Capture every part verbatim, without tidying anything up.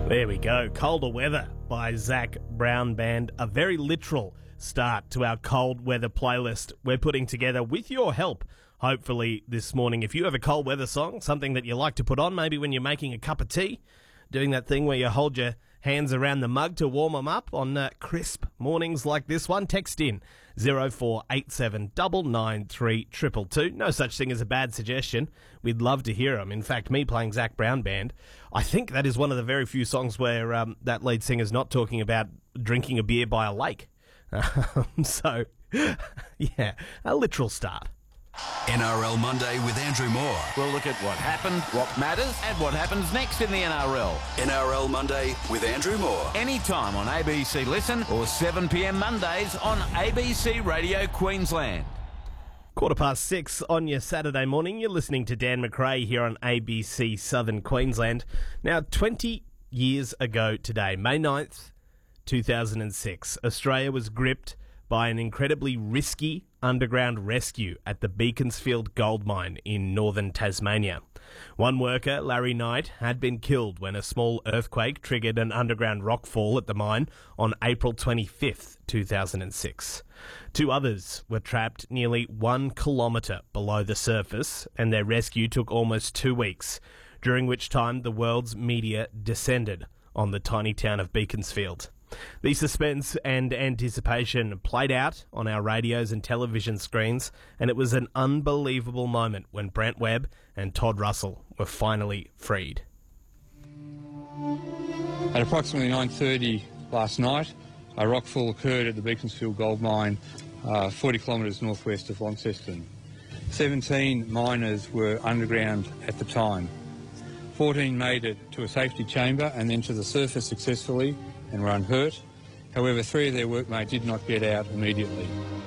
There we go. Colder Weather by Zac Brown Band. A very literal start to our cold weather playlist we're putting together with your help, hopefully, this morning. If you have a cold weather song, something that you like to put on, maybe when you're making a cup of tea, doing that thing where you hold your hands around the mug to warm them up on uh, crisp mornings like this one, text in zero four eight seven nine nine three two two two. No such thing as a bad suggestion. We'd love to hear them. In fact, me playing Zac Brown Band, I think that is one of the very few songs where um, that lead singer's not talking about drinking a beer by a lake. Um, so, yeah, a literal start. N R L Monday with Andrew Moore. We'll look at what happened, what matters, and what happens next in the N R L. N R L Monday with Andrew Moore. Anytime on A B C Listen or seven p m Mondays on A B C Radio Queensland. Quarter past six on your Saturday morning. You're listening to Dan McRae here on A B C Southern Queensland. Now, twenty years ago today, May ninth, two thousand six, Australia was gripped by an incredibly risky underground rescue at the Beaconsfield gold mine in northern Tasmania. One worker, Larry Knight, had been killed when a small earthquake triggered an underground rockfall at the mine on April twenty-fifth, two thousand six. Two others were trapped nearly one kilometre below the surface, and their rescue took almost two weeks, during which time the world's media descended on the tiny town of Beaconsfield. The suspense and anticipation played out on our radios and television screens, and it was an unbelievable moment when Brent Webb and Todd Russell were finally freed. At approximately nine thirty last night, a rockfall occurred at the Beaconsfield gold mine, uh, forty kilometres northwest of Launceston. seventeen miners were underground at the time. fourteen made it to a safety chamber and then to the surface successfully and were unhurt. However, three of their workmates did not get out immediately.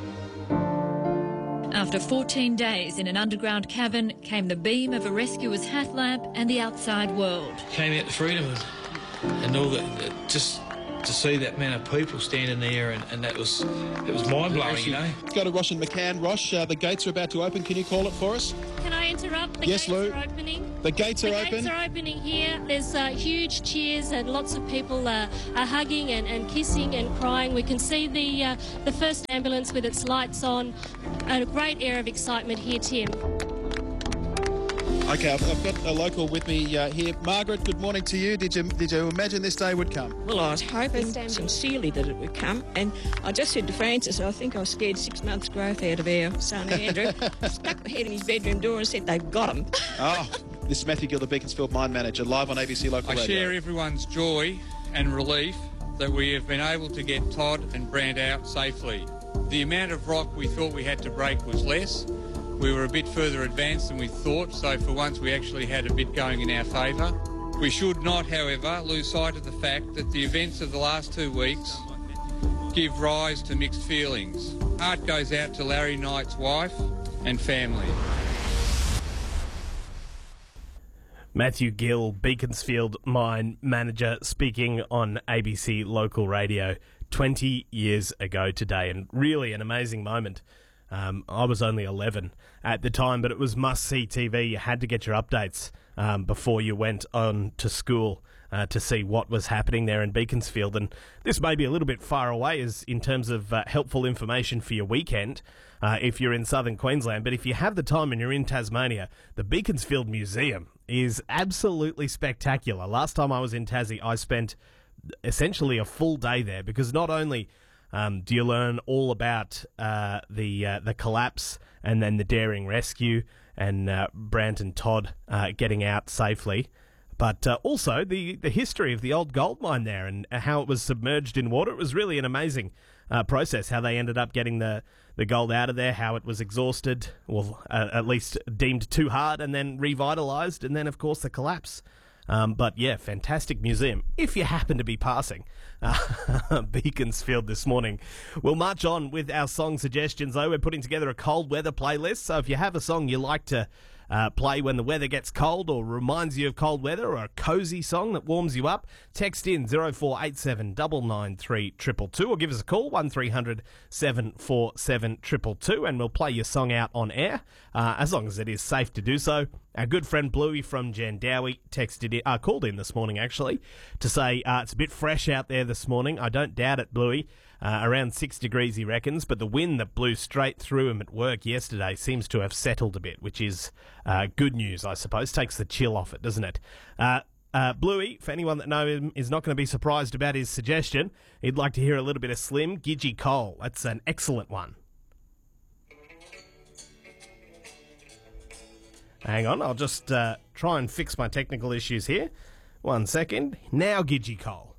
After fourteen days in an underground cavern came the beam of a rescuer's hat lamp and the outside world. Came out to freedom and, and all that, just to see that amount of people standing there, and, and that was it was mind-blowing, you know. Go to Rosh and McCann. Rosh, uh, the gates are about to open. Can you call it for us? Can I interrupt? The yes, gates Lou. are opening. The gates the are gates open. The gates are opening here. There's uh, huge cheers and lots of people uh, are hugging and, and kissing and crying. We can see the uh, the first ambulance with its lights on. A great air of excitement here, Tim. Okay, I've, I've got a local with me uh, here. Margaret, good morning to you. Did you did you imagine this day would come? Well, I was hoping sincerely that it would come, and I just said to Francis, I think I scared six months' growth out of our son Andrew. Stuck my head in his bedroom door and said, they've got him. Oh, this is Matthew Gill, the Beaconsfield mine manager, live on A B C Local I Radio. share everyone's joy and relief that we have been able to get Todd and Brant out safely. The amount of rock we thought we had to break was less. We were a bit further advanced than we thought, so for once we actually had a bit going in our favour. We should not, however, lose sight of the fact that the events of the last two weeks give rise to mixed feelings. Heart goes out to Larry Knight's wife and family. Matthew Gill, Beaconsfield mine manager, speaking on A B C Local Radio twenty years ago today, and really an amazing moment. Um, I was only eleven at the time, but it was must-see T V. You had to get your updates um, before you went on to school uh, to see what was happening there in Beaconsfield. And this may be a little bit far away as in terms of uh, helpful information for your weekend uh, if you're in southern Queensland. But if you have the time and you're in Tasmania, the Beaconsfield Museum is absolutely spectacular. Last time I was in Tassie, I spent essentially a full day there because not only Um, do you learn all about uh, the uh, the collapse and then the daring rescue and uh, Brant and Todd uh, getting out safely, but uh, also the, the history of the old gold mine there and how it was submerged in water. It was really an amazing uh, process, how they ended up getting the, the gold out of there, how it was exhausted, well, uh, at least deemed too hard, and then revitalised, and then, of course, the collapse. Um, but yeah, fantastic museum. If you happen to be passing uh, Beaconsfield this morning, we'll march on with our song suggestions. Though we're putting together a cold weather playlist, so if you have a song you like to uh, play when the weather gets cold or reminds you of cold weather, or a cosy song that warms you up, text in zero four eight seven nine nine three two two two, or give us a call one three hundred seven four seven two two two, and we'll play your song out on air uh, as long as it is safe to do so. Our good friend Bluey from Jandowie texted in, uh, called in this morning, actually, to say uh, it's a bit fresh out there this morning. I don't doubt it, Bluey. Uh, around six degrees, he reckons, but the wind that blew straight through him at work yesterday seems to have settled a bit, which is uh, good news, I suppose. Takes the chill off it, doesn't it? Uh, uh, Bluey, for anyone that knows him, is not going to be surprised about his suggestion. He'd like to hear a little bit of Slim, Gidgee Cole. That's an excellent one. Hang on, I'll just uh, try and fix my technical issues here. One second. Now, Gidgee Cole.